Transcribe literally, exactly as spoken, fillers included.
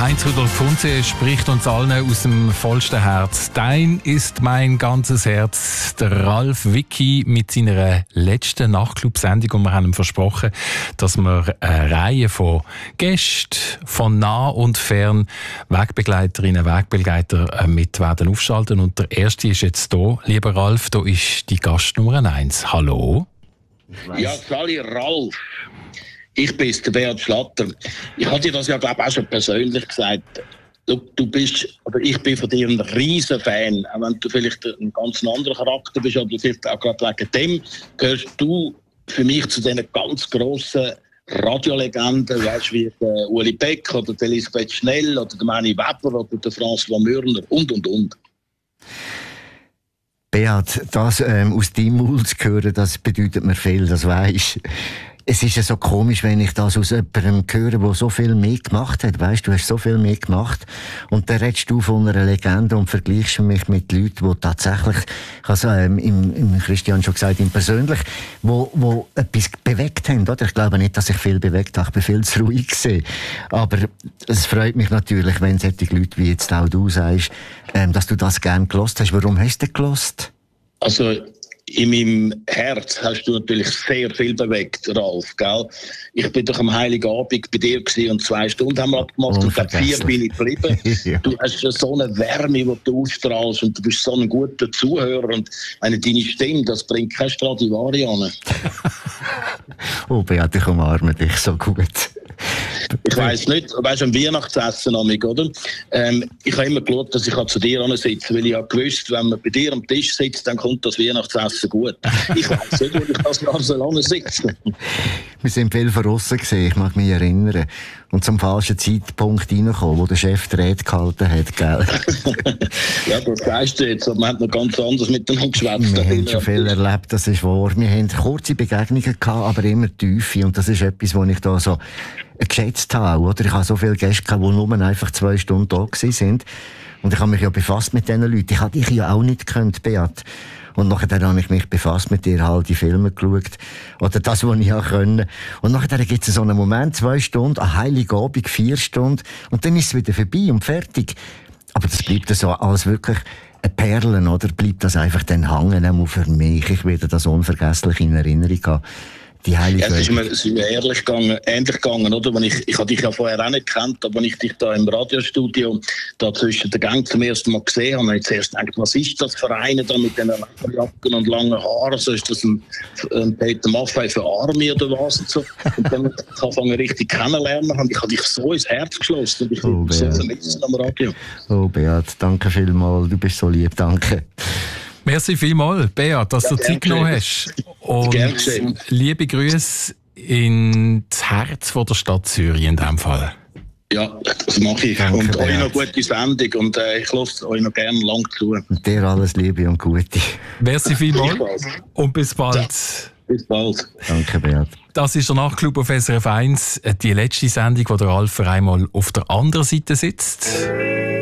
Heinz Rudolf Kunze spricht uns allen aus dem vollsten Herz. Dein ist mein ganzes Herz. Der Ralf Wicki mit seiner letzten Nachtclub-Sendung, und wir haben ihm versprochen, dass wir eine Reihe von Gästen von nah und fern, Wegbegleiterinnen, Wegbegleiter mit werden aufschalten. Und der erste ist jetzt hier. Lieber Ralf, da ist die Gast Nummer eins. Hallo. Ja, Sali Ralf. Ich bin der Beat Schlatter. Ich hatte dir das ja, glaube ich, auch schon persönlich gesagt. Du, du bist, oder ich bin von dir ein riesen Fan. Auch wenn du vielleicht ein ganz anderer Charakter bist, oder vielleicht auch gerade wegen dem, gehörst du für mich zu diesen ganz grossen Radiolegenden, weißt, wie der Uli Beck oder der Elisabeth Schnell oder der Manni Weber oder der François Mürner und, und, und. Beat, das ähm, aus deinem Mund zu hören, das bedeutet mir viel, das weisst. Es ist ja so komisch, wenn ich das aus jemandem höre, der so viel mehr gemacht hat. Weisst, du hast so viel mehr gemacht. Und dann redest du von einer Legende und vergleichst mich mit Leuten, die tatsächlich, ich habe ähm, im, im Christian schon gesagt, im persönlich, wo, wo etwas bewegt haben, oder? Ich glaube nicht, dass ich viel bewegt habe. Ich bin viel zu ruhig gewesen. Aber es freut mich natürlich, wenn solche Leute wie jetzt auch du sagst, ähm, dass du das gerne gelost hast. Warum hast du das gelost? Also, in meinem Herz hast du natürlich sehr viel bewegt, Ralf, gell? Ich bin doch am Heiligen Abend bei dir gewesen und zwei Stunden haben wir gemacht und ab vier bin ich geblieben. Ja. Du hast ja so eine Wärme, die du ausstrahlst, und du bist so ein guter Zuhörer, und eine, deine Stimme, das bringt kein Stradivari an. Oh, Beat, ich umarme dich so gut. Ich weiss nicht, weißt du, am Weihnachtsessen, oder? Ähm, ich habe immer geschaut, dass ich zu dir sitze, weil ich habe gewusst, wenn man bei dir am Tisch sitzt, dann kommt das Weihnachtsessen gut. Ich weiss nicht, wo ich das Jahr so lange sitze. Wir sind viel von aussen gesehen, ich mag mich erinnern. Und zum falschen Zeitpunkt reingekommen, wo der Chef die Rede gehalten hat, gell? Ja, das sagst du jetzt, aber wir haben noch ganz anders miteinander geschwätzt. Wir haben schon viel erlebt, das ist wahr. Wir haben kurze Begegnungen gehabt, aber immer tiefe. Und das ist etwas, was ich da so geschätzt habe, oder? Ich habe so viele Gäste gehabt, die nur einfach zwei Stunden da waren. Und ich habe mich ja befasst mit diesen Leuten. Ich habe dich ja auch nicht gekannt, Beat. Und nachher habe ich mich befasst mit dir, halt die Filme geschaut. Oder das, was ich auch können. Und nachher gibt es so einen Moment, zwei Stunden, ein Heiligabend, vier Stunden. Und dann ist es wieder vorbei und fertig. Aber das bleibt so als wirklich eine Perle, oder? Bleibt das einfach dann hängen, auch für mich. Ich werde das unvergesslich in Erinnerung haben. Die Heilige ja, es ist mir, es ist mir ehrlich gegangen, ähnlich gegangen, oder? Wenn ich, ich habe dich ja vorher auch nicht gekannt, aber wenn ich dich da im Radiostudio da zwischen den Gängen zum ersten Mal gesehen habe, habe ich zuerst gedacht, was ist das für eine da mit den Lederjacken und langen Haaren? So, ist das ein, ein Peter Maffay für Army oder was? Und, so. Und dann habe ich richtig kennenlernen, und ich habe dich so ins Herz geschlossen, und ich oh, bin so vermissen am Radio. Oh, Beat, danke vielmals, du bist so lieb, danke. Merci vielmals, Beat, dass ja, du Zeit genommen hast. Und liebe Grüße ins Herz von der Stadt Zürich in diesem Fall. Ja, das mache ich. Danke, und euch noch gute Sendung, und äh, ich lasse euch noch gerne lang zu. Und dir alles Liebe und Gute. Merci vielmals und bis bald. Ja, bis bald. Danke, Beat. Das ist der Nachtclub auf S R F eins, die letzte Sendung, wo der Ralf einmal auf der anderen Seite sitzt.